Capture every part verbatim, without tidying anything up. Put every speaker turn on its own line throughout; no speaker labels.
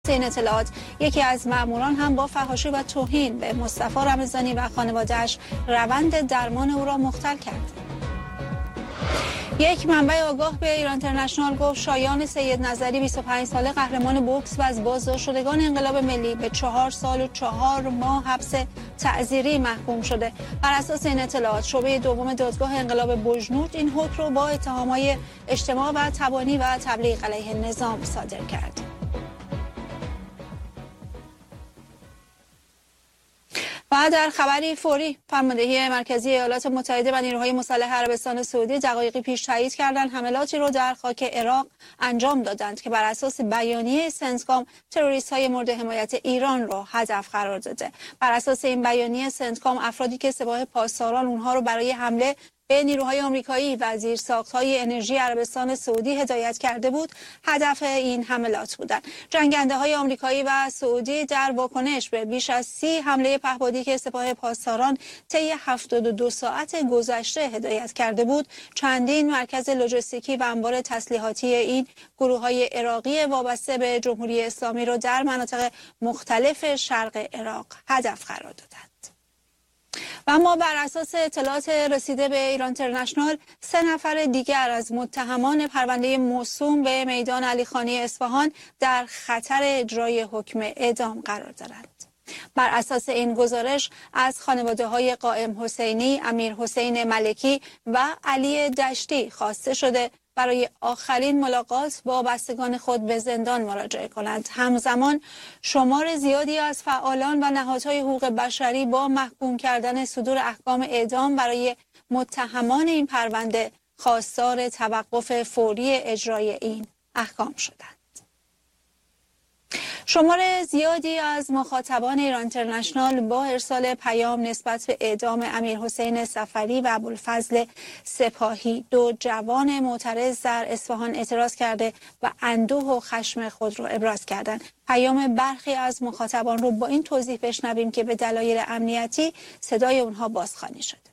این اطلاعات یکی از مأموران هم با فحاشی و توهین به مصطفی رمضانی و خانواده‌اش روند درمان او را مختل کرد. یک منبع آگاه به ایران اینترنشنال گفت شایان سید نظری بیست و پنج ساله قهرمان بوکس و از بازداشت شدگان انقلاب ملی به چهار سال و چهار ماه حبس تعزیری محکوم شده. بر اساس این اطلاعات شعبه دوم دادگاه انقلاب بوجنورد این حکم را با اتهام‌های اجتماع و تبانی و تبلیغ علیه نظام صادر کرد. و در خبری فوری فرماندهی مرکزی ایالات متحده و نیروهای مسلح عربستان سعودی دقایقی پیش تایید کردند حملاتی رو در خاک عراق انجام دادند که بر اساس بیانیه سنتکام تروریست‌های مورد حمایت ایران را هدف قرار داده. بر اساس این بیانیه سنتکام افرادی که سپاه پاسداران اونها رو برای حمله به نیروهای آمریکایی و زیرساخت‌های انرژی عربستان سعودی هدایت کرده بود هدف این حملات بودند. جنگنده‌های آمریکایی و سعودی در واکنش به بیش از سی حمله پهپادی که سپاه پاسداران طی هفتاد و دو ساعت گذشته هدایت کرده بود چندین مرکز لوجستیکی و انبار تسلیحاتی این گروه‌های عراقی وابسته به جمهوری اسلامی را در مناطق مختلف شرق عراق هدف قرار دادند. و اما بر اساس اطلاعات رسیده به ایران اینترنشنال سه نفر دیگر از متهمان پرونده موسوم به میدان علیخانی اصفهان در خطر اجرای حکم اعدام قرار دارند. بر اساس این گزارش از خانواده‌های قائم حسینی، امیر حسین ملکی و علی دشتی خواسته شده برای آخرین ملاقات با بستگان خود به زندان مراجعه کنند. همزمان شمار زیادی از فعالان و نهادهای حقوق بشری با محکوم کردن صدور احکام اعدام برای متهمان این پرونده خواستار توقف فوری اجرای این احکام شدند. شمار زیادی از مخاطبان ایران اینترنشنال با ارسال پیام نسبت به اعدام امیر حسین صفری و ابوالفضل سپاهی دو جوان معترض در اصفهان اعتراض کرده و اندوه و خشم خود را ابراز کردند. پیام برخی از مخاطبان رو با این توضیح بشنویم که به دلایل امنیتی صدای اونها بازخوانی شده.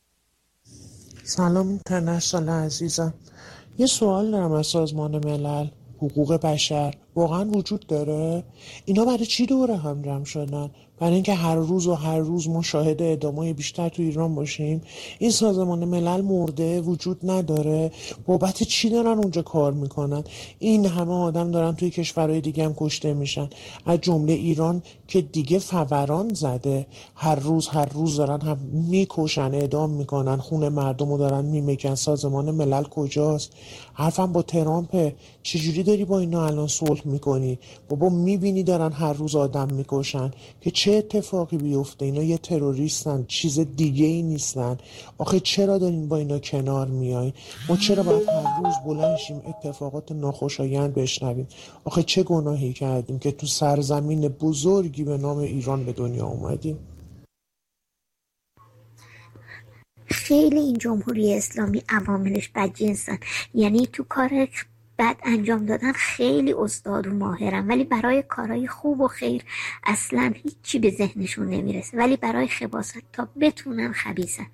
سلام اینترنشنال عزیزم، یه سوال دارم از سازمان ملل حقوق بشر. واقعا وجود داره؟ اینا برای چی دوره هم جمع شدن؟ برای اینکه هر روز و هر روز ما شاهد اعدامای بیشتر تو ایران باشیم؟ این سازمان ملل مرده؟ وجود نداره؟ بابت چی دارن اونجا کار میکنن؟ این همه آدم دارن توی کشورهای دیگه هم کشته میشن، از جمله ایران که دیگه فوران زده. هر روز هر روز دارن هم میکشن، اعدام میکنن، خون مردم رو دارن میمکن. سازمان ملل کجاست؟ حرفم با ترامپ. چجوری داری با اینا الان صلح میکنی؟ بابا میبینی دارن هر روز آدم میکشن که چه اتفاقی بیفته؟ اینا یه تروریستن، چیز دیگه ای نیستن. آخه چرا دارین با اینا کنار میای؟ ما چرا باید هر روز بلند شیم اتفاقات ناخوشایند بشنویم؟ آخه چه گناهی کردیم که تو سرزمین بزرگی به نام ایران به دنیا اومدیم؟
خیلی این جمهوری اسلامی عواملش بدجنسن، یعنی تو کار بد انجام دادن خیلی استاد و ماهرن، ولی برای کارهای خوب و خیر اصلا هیچی به ذهنشون نمیرسه، ولی برای خباثت تا بتونن خبیثن.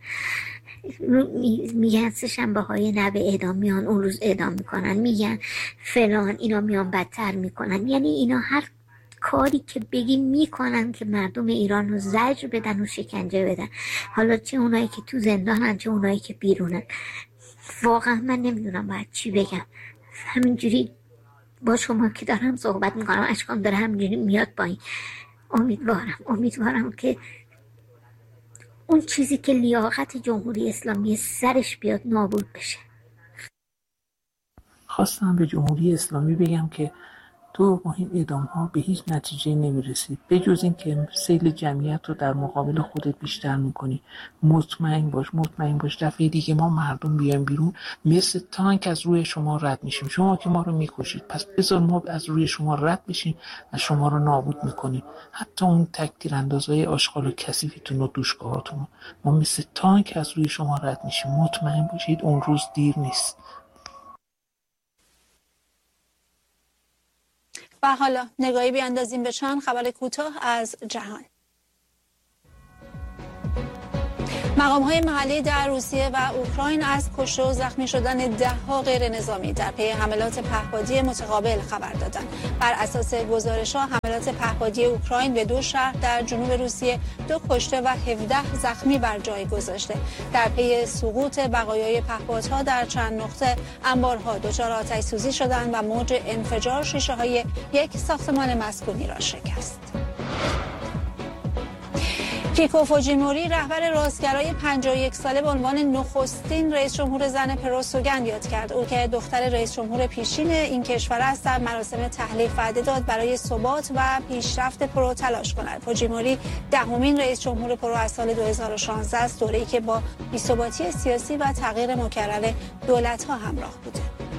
میگن سه شنبه های نوه اعدام میان اون روز اعدام میکنن، میگن فلان اینا میان بدتر میکنن. یعنی اینا هر کاری که بگی میکنن که مردم ایران رو زجر بدن و شکنجه بدن، حالا چه اونایی که تو زندانن چه اونایی که بیرونن. واقعا من نمیدونم باید چی بگم. همینجوری با شما که دارم صحبت میکنم اشکام داره همینجوری میاد پایین. امیدوارم امیدوارم که اون چیزی که لیاقت جمهوری اسلامی سرش بیاد نابود بشه.
خواستم به جمهوری اسلامی بگم که تو با این اعدام ها به هیچ نتیجه نمیرسی، به جز این که سیل جمعیت رو در مقابل خودت بیشتر میکنی. مطمئن باش مطمئن باش دفعه دیگه ما مردم بیایم بیرون مثل تانک از روی شما رد میشیم. شما که ما رو میکشید، پس بذار ما از روی شما رد بشیم و شما رو نابود میکنیم. حتی اون تک تیراندازهای آشغال و کثیفتون و دوشگاهاتون، ما مثل تانک از روی شما رد میشیم. مطمئن باشید اون روز دیر نیست.
و حالا نگاهی بیاندازیم به چند خبر کوتاه از جهان. مقام‌های محلی در روسیه و اوکراین از کشته و زخمی شدن ده‌ها غیر نظامی در پی حملات پهپادی متقابل خبر دادند. بر اساس گزارش‌ها حملات پهپادی اوکراین به دو شهر در جنوب روسیه دو کشته و هفده زخمی بر جای گذاشته. در پی سقوط بقایای پهپادها در چند نقطه انبارها دچار آتش‌سوزی شدند و موج انفجار شیشه‌های یک ساختمان مسکونی را شکست. کیکو فوجیموری رهبر راستگرای پنجاه و یک ساله به عنوان نخستین رئیس جمهور زن پرو سوگند یاد کرد. او که دختر رئیس جمهور پیشین این کشور است در مراسم تحلیف وعده داد برای ثبات و پیشرفت پرو تلاش کند. فوجیموری دهمین رئیس جمهور پرو از سال دو هزار و شانزده است، دوره‌ای که با بی‌ثباتی سیاسی و تغییر مکرر دولت‌ها همراه بوده.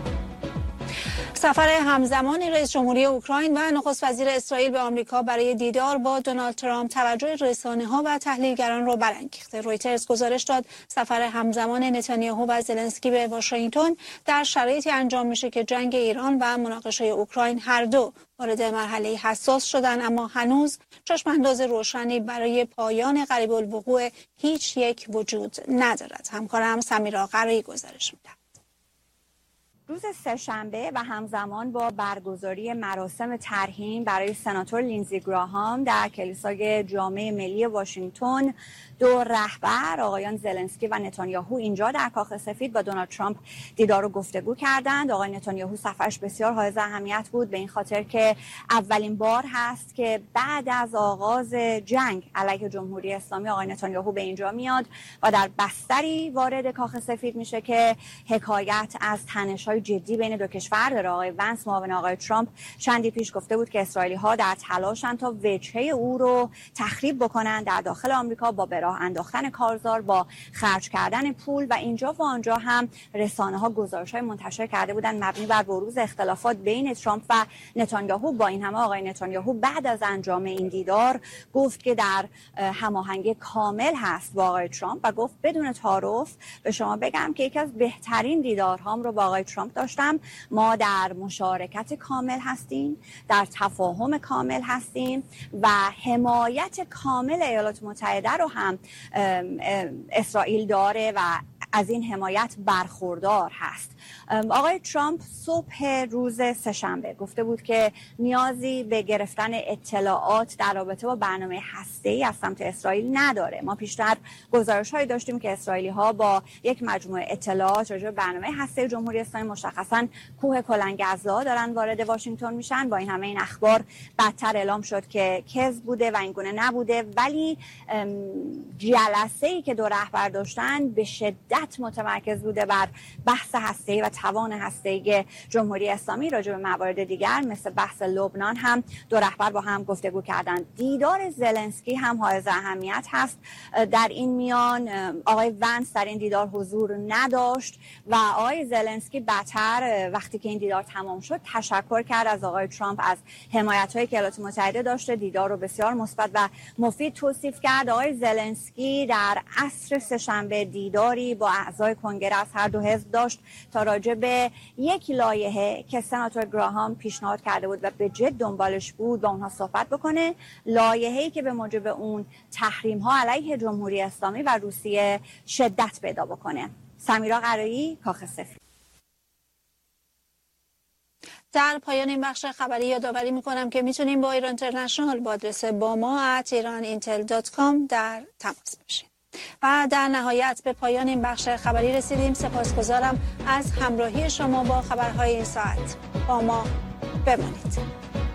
سفر همزمان رئیس جمهوری اوکراین و نخست وزیر اسرائیل به آمریکا برای دیدار با دونالد ترامپ توجه رسانه‌ها و تحلیلگران را برانگیخته. رویترز گزارش داد سفر همزمان نتانیاهو و زلنسکی به واشنگتن در شرایطی انجام میشه که جنگ ایران و مناقشه اوکراین هر دو وارد مرحله حساس شدن، اما هنوز چشم‌انداز روشنی برای پایان قریب الوقوع هیچ یک وجود ندارد. همکارم سمیرا قرایی گزارش می‌دهد.
روز سه‌شنبه و همزمان با برگزاری مراسم ترحیم برای سناتور لینزی گراهام در کلیسای جامع ملی واشنگتن، دو رهبر آقایان زلنسکی و نتانیاهو اینجا در کاخ سفید با دونالد ترامپ دیدار و گفتگو کردند. آقای نتانیاهو سفرش بسیار حائز اهمیت بود، به این خاطر که اولین بار هست که بعد از آغاز جنگ علیه جمهوری اسلامی آقای نتانیاهو به اینجا میاد و در بستری وارد کاخ سفید میشه که حکایت از تنش‌های جدی بین دو کشور داره. آقای ونس معاون آقای ترامپ چندی پیش گفته بود که اسرائیلی‌ها در تلاشن تا وجهه او رو تخریب بکنن در داخل آمریکا با به راه انداختن کارزار، با خرج کردن پول، و اینجا و آنجا هم رسانه‌ها گزارش‌های منتشر کرده بودن مبنی بر بروز اختلافات بین ترامپ و نتانیاهو. با این همه آقای نتانیاهو بعد از انجام این دیدار گفت که در هماهنگی کامل هست با آقای ترامپ و گفت بدون تعارف به شما بگم که یکی از بهترین دیدارهام رو با آقای ترامپ داشتم. ما در مشارکت کامل هستیم، در تفاهم کامل هستیم و حمایت کامل ایالات متحده رو هم اسرائیل داره و از این حمایت برخوردار هست. آقای ترامپ صبح روز سه‌شنبه گفته بود که نیازی به گرفتن اطلاعات در رابطه با برنامه هسته‌ای از سمت اسرائیل نداره. ما پیشتر گزارش‌هایی داشتیم که اسرائیلی‌ها با یک مجموعه اطلاعات راجع به برنامه هسته‌ای جمهوری اسلامی، مشخصاً کوه کلنگ‌ازلا، دارن وارد واشنگتن میشن. با این همه این اخبار بعدتر اعلام شد که کذب بوده و این گونه نبوده، ولی جلسه‌ای که دو رهبر داشتن به شدت متمرکز بوده بر بحث هسته‌ای و توان هسته‌ای جمهوری اسلامی. راجع به موارد دیگر مثل بحث لبنان هم دو رهبر با هم گفتگو کردند. دیدار زلنسکی هم حائز اهمیت هست. در این میان آقای ونس در این دیدار حضور نداشت و آقای زلنسکی بعدتر وقتی که این دیدار تمام شد تشکر کرد از آقای ترامپ از حمایت‌هایی که ایالات متحده داشته. دیدار رو بسیار مثبت و مفید توصیف کرد. آقای زلنسکی در عصر سه‌شنبه دیداری با اعضای کنگره از هر دو حزب داشت تا راجع به یک لایحه که سناتور گراهام پیشنهاد کرده بود و به جد دنبالش بود با اونها صحبت بکنه، لایحه‌ای که به موجب اون تحریم‌ها علیه جمهوری اسلامی و روسیه شدت پیدا بکنه. سمیرا قرایی، کاخ سفید.
در پایان این بخش خبری یادآوری میکنم که میتونیم با ایران اینترنشنال با آدرس باما ات ایران اینتل دات کام در تماس باشیم. و در نهایت به پایان این بخش خبری رسیدیم. سپاسگزارم از همراهی شما با خبرهای این ساعت. با ما بمانید.